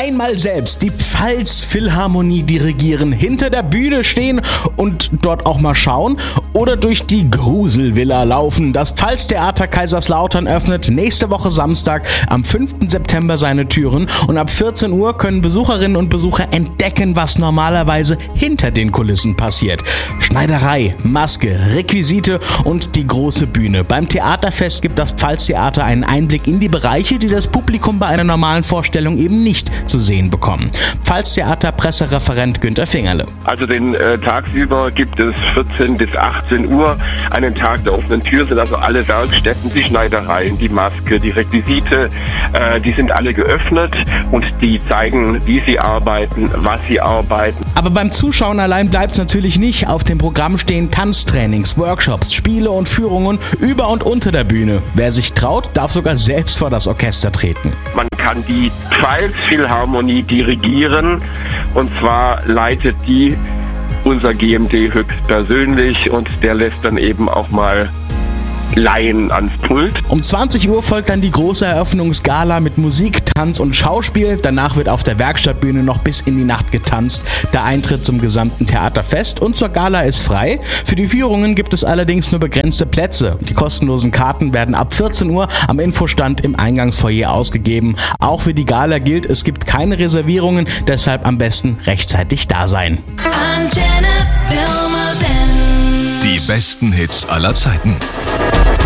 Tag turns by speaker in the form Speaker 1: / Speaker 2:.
Speaker 1: einmal selbst die Pfalz-Philharmonie dirigieren, hinter der Bühne stehen und dort auch mal schauen oder durch die Gruselvilla laufen. Das Pfalztheater Kaiserslautern öffnet nächste Woche Samstag am 5. September seine Türen und ab 14 Uhr können Besucherinnen und Besucher entdecken, was normalerweise hinter den Kulissen passiert. Schneiderei, Maske, Requisite und die große Bühne. Beim Theaterfest gibt das Pfalztheater einen Einblick in die Bereiche, die das Publikum bei einer normalen Vorstellung eben nicht zu sehen bekommen. Pfalztheater-Pressereferent Günter Fingerle.
Speaker 2: Also den tagsüber gibt es 14 bis 18 Uhr einen Tag der offenen Tür, sind also alle Werkstätten, die Schneidereien, die Maske, die Requisite, die sind alle geöffnet und die zeigen, wie sie arbeiten, was sie arbeiten.
Speaker 1: Aber beim Zuschauen allein bleibt es natürlich nicht. Auf dem Programm stehen Tanztrainings, Workshops, Spiele und Führungen über und unter der Bühne. Wer sich traut, darf sogar selbst vor das Orchester treten.
Speaker 2: Man kann die Pfalz-Philharmonie dirigieren und zwar leitet die unser GMD höchstpersönlich und der lässt dann eben auch mal Laien ans Pult.
Speaker 1: Um 20 Uhr folgt dann die große Eröffnungsgala mit Musik, Tanz und Schauspiel. Danach wird auf der Werkstattbühne noch bis in die Nacht getanzt. Der Eintritt zum gesamten Theaterfest und zur Gala ist frei. Für die Führungen gibt es allerdings nur begrenzte Plätze. Die kostenlosen Karten werden ab 14 Uhr am Infostand im Eingangsfoyer ausgegeben. Auch für die Gala gilt, es gibt keine Reservierungen, deshalb am besten rechtzeitig da sein.
Speaker 3: Die besten Hits aller Zeiten.